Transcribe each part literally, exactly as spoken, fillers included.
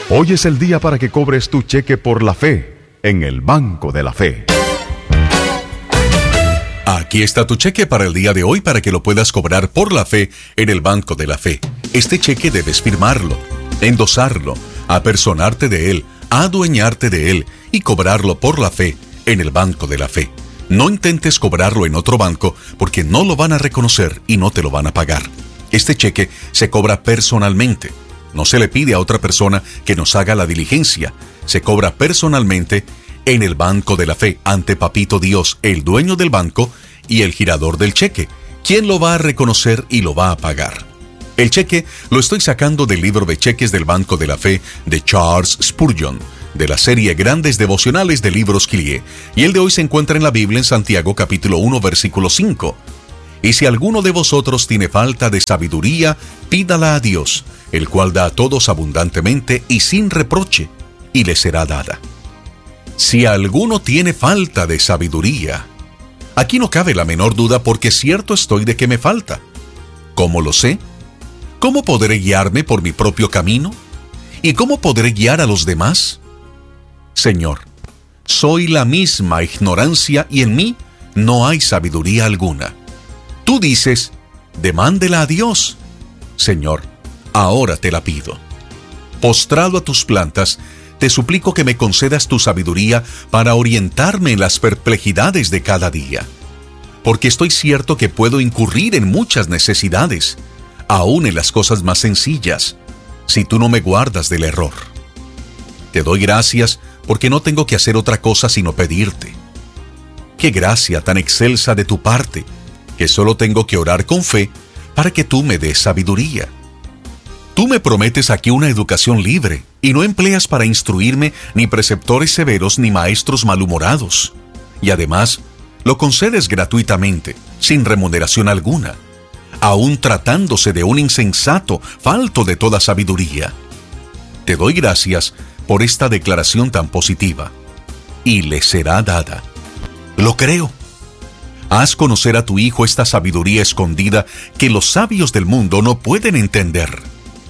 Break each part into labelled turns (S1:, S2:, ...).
S1: Hoy es el día para que cobres tu cheque por la fe en el Banco de la Fe.
S2: Aquí está tu cheque para el día de hoy para que lo puedas cobrar por la fe en el Banco de la Fe. Este cheque debes firmarlo, endosarlo, apersonarte de él, adueñarte de él y cobrarlo por la fe en el Banco de la Fe. No intentes cobrarlo en otro banco porque no lo van a reconocer y no te lo van a pagar. Este cheque se cobra personalmente. No se le pide a otra persona que nos haga la diligencia. Se cobra personalmente en el Banco de la Fe, ante Papito Dios, el dueño del banco y el girador del cheque, quien lo va a reconocer y lo va a pagar. El cheque lo estoy sacando del libro de cheques del Banco de la Fe de Charles Spurgeon, de la serie Grandes Devocionales de Libros Kyrie, y el de hoy se encuentra en la Biblia en Santiago capítulo uno versículo cinco. Y si alguno de vosotros tiene falta de sabiduría, pídala a Dios, el cual da a todos abundantemente y sin reproche, y le será dada. Si alguno tiene falta de sabiduría, aquí no cabe la menor duda porque cierto estoy de que me falta. ¿Cómo lo sé? ¿Cómo podré guiarme por mi propio camino? ¿Y cómo podré guiar a los demás? Señor, soy la misma ignorancia y en mí no hay sabiduría alguna. Tú dices, demándela a Dios. Señor, ahora te la pido. Postrado a tus plantas, te suplico que me concedas tu sabiduría para orientarme en las perplejidades de cada día. Porque estoy cierto que puedo incurrir en muchas necesidades, aún en las cosas más sencillas, si tú no me guardas del error. Te doy gracias porque no tengo que hacer otra cosa sino pedirte. Qué gracia tan excelsa de tu parte, que solo tengo que orar con fe para que tú me des sabiduría. Tú me prometes aquí una educación libre y no empleas para instruirme ni preceptores severos ni maestros malhumorados. Y además, lo concedes gratuitamente, sin remuneración alguna, aun tratándose de un insensato falto de toda sabiduría. Te doy gracias por esta declaración tan positiva, y le será dada. Lo creo. Haz conocer a tu Hijo esta sabiduría escondida que los sabios del mundo no pueden entender.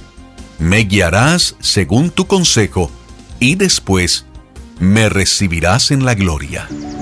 S2: Me guiarás según tu consejo, y después me recibirás en la gloria.